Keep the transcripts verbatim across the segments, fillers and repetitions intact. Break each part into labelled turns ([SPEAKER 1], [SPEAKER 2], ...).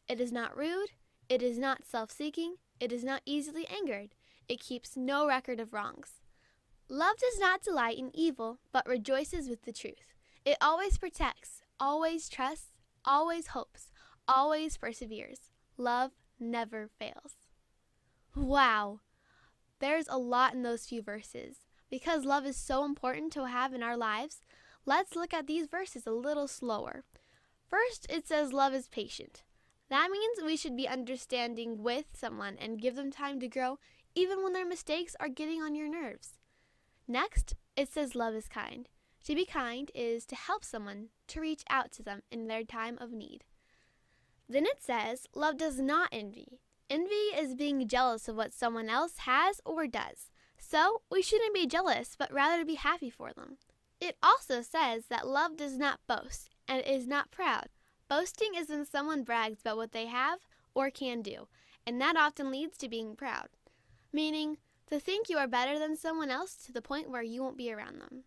[SPEAKER 1] It is not rude. It is not self-seeking. It is not easily angered. It keeps no record of wrongs. Love does not delight in evil, but rejoices with the truth. It always protects, always trusts, always hopes, always perseveres. Love never fails. Wow! There's a lot in those few verses. Because love is so important to have in our lives, let's look at these verses a little slower. First, it says love is patient. That means we should be understanding with someone and give them time to grow, even when their mistakes are getting on your nerves. Next, it says love is kind. To be kind is to help someone, to reach out to them in their time of need. Then it says love does not envy. Envy is being jealous of what someone else has or does. So, we shouldn't be jealous, but rather be happy for them. It also says that love does not boast and is not proud. Boasting is when someone brags about what they have or can do, and that often leads to being proud, meaning to think you are better than someone else to the point where you won't be around them.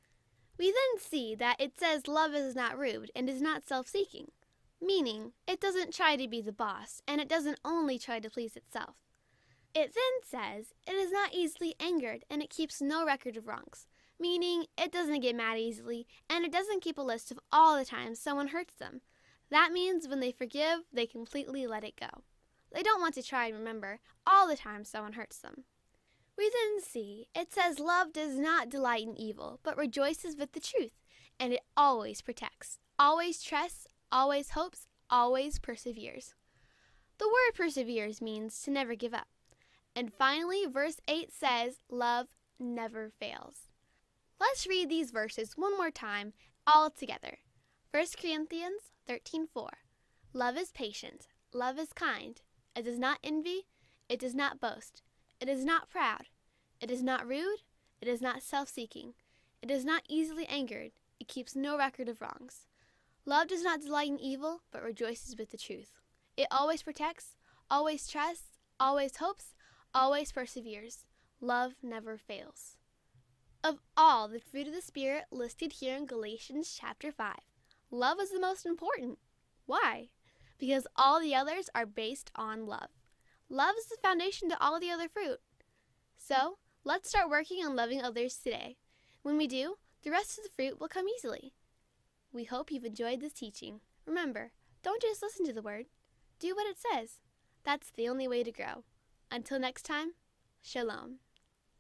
[SPEAKER 1] We then see that it says love is not rude and is not self-seeking, meaning it doesn't try to be the boss and it doesn't only try to please itself. It then says it is not easily angered and it keeps no record of wrongs, meaning it doesn't get mad easily and it doesn't keep a list of all the times someone hurts them. That means when they forgive, they completely let it go. They don't want to try and remember all the times someone hurts them. We then see it says love does not delight in evil, but rejoices with the truth, and it always protects, always trusts, always hopes, always perseveres. The word perseveres means to never give up. And finally, verse eight says love never fails. Let's read these verses one more time, all together. First Corinthians thirteen four. Love is patient. Love is kind. It does not envy. It does not boast. It is not proud. It is not rude. It is not self-seeking. It is not easily angered. It keeps no record of wrongs. Love does not delight in evil, but rejoices with the truth. It always protects, always trusts, always hopes, always perseveres. Love never fails. Of all the fruit of the Spirit listed here in Galatians chapter five, love is the most important. Why? Because all the others are based on love. Love is the foundation to all the other fruit. So, let's start working on loving others today. When we do, the rest of the fruit will come easily. We hope you've enjoyed this teaching. Remember, don't just listen to the word. Do what it says. That's the only way to grow. Until next time, Shalom.